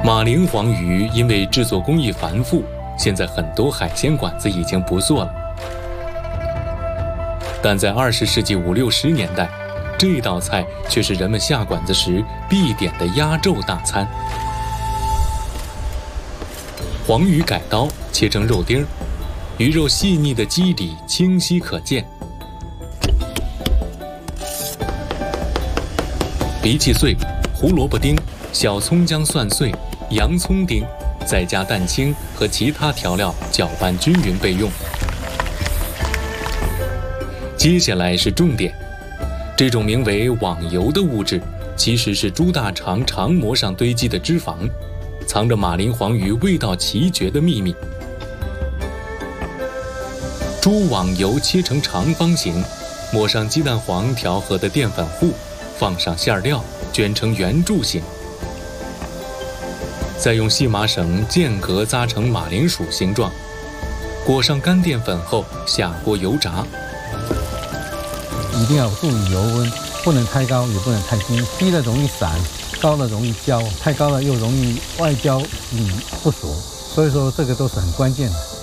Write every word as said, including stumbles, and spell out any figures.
马铃黄鱼因为制作工艺繁复，现在很多海鲜馆子已经不做了。但在二十世纪五六十年代，这道菜却是人们下馆子时必点的压轴大餐。黄鱼改刀切成肉丁儿，鱼肉细腻的肌理清晰可见，荸荠碎、胡萝卜丁、小葱姜蒜碎、洋葱丁，再加蛋清和其他调料搅拌均匀备用。接下来是重点，这种名为网油的物质，其实是猪大肠肠膜上堆积的脂肪，藏着马铃黄鱼味道奇绝的秘密。猪网油切成长方形，抹上鸡蛋黄调和的淀粉糊，放上馅料，卷成圆柱形，再用细麻绳间隔扎成马铃薯形状，裹上干淀粉后下锅油炸。 一定要注意油温，不能太高，也不能太低，低了容易散，高了容易焦，太高了又容易外焦里不熟，所以说这个都是很关键的。